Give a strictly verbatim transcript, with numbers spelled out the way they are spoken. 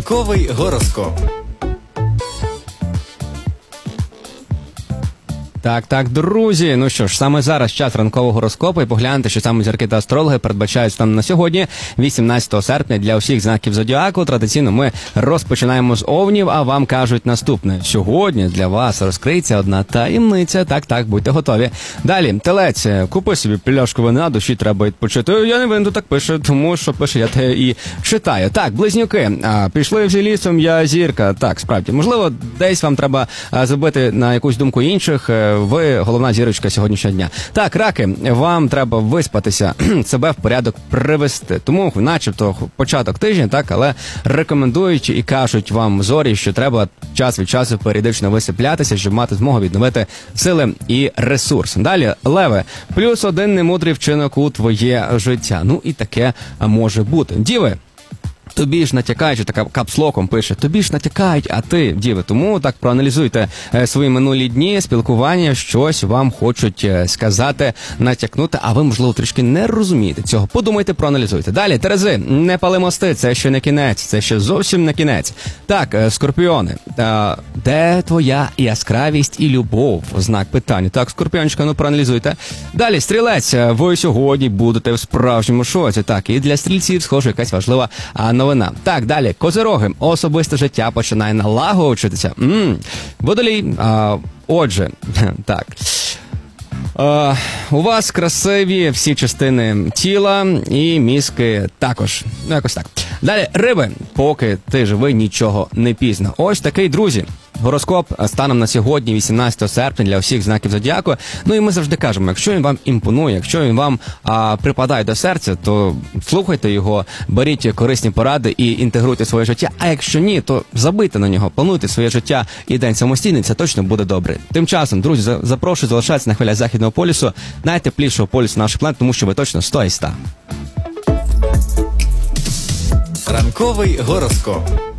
Ранковий гороскоп. Так, так, друзі, ну що ж, саме зараз час ранкового гороскопу, і погляньте, що саме зірки та астрологи передбачають там на сьогодні, вісімнадцятого серпня, для усіх знаків зодіаку. Традиційно ми розпочинаємо з овнів, а вам кажуть наступне. Сьогодні для вас розкриється одна таємниця. Так, так, будьте готові. Далі, телець, купи собі пляшку вина, душі треба відпочити. Я не винду, так пише, тому що пише, я те і читаю. Так, близнюки, а, пішли вже лісом, я зірка. Так, справді, можливо, десь вам треба а, забити на якусь думку інших. Ви головна зірочка сьогоднішнього дня. Так, раки, вам треба виспатися, себе в порядок привести. Тому, начебто, початок тижня, так, але рекомендують і кажуть вам зорі, що треба час від часу періодично висиплятися, щоб мати змогу відновити сили і ресурс. Далі, леви, плюс один немудрий вчинок у твоє життя. Ну і таке може бути. Діви, тобі ж натякають, така капслоком пише, тобі ж натякають, а ти, діви. Тому так проаналізуйте е, свої минулі дні, спілкування, щось вам хочуть е, сказати, натякнути, а ви, можливо, трішки не розумієте цього. Подумайте, проаналізуйте. Далі, Терези, не пали мости, це ще не кінець, це ще зовсім не кінець. Так, е, Скорпіони, е, де твоя яскравість і любов? Знак питання. Так, Скорпіончика, ну проаналізуйте. Далі, Стрілець, ви сьогодні будете в справжньому шоці. Так, і для стрільців, схоже, якась важлива а, новина. Так, далі. Козироги. Особисте життя починає налагоджуватися. М-м. Водолій. А, отже, так. А, у вас красиві всі частини тіла і мізки також. Ну, якось так. Далі. Риби. Поки ти живий, нічого не пізно. Ось такий, друзі, гороскоп станом на сьогодні, вісімнадцятого серпня, для всіх знаків зодіаку. Ну і ми завжди кажемо, якщо він вам імпонує, якщо він вам а, припадає до серця, то слухайте його, беріть корисні поради і інтегруйте своє життя. А якщо ні, то забийте на нього, плануйте своє життя і день самостійний, це точно буде добре. Тим часом, друзі, запрошую залишатися на хвилях Західного полюсу, найтеплішого полюсу наших планет, тому що ви точно сто із ста. Ранковий гороскоп.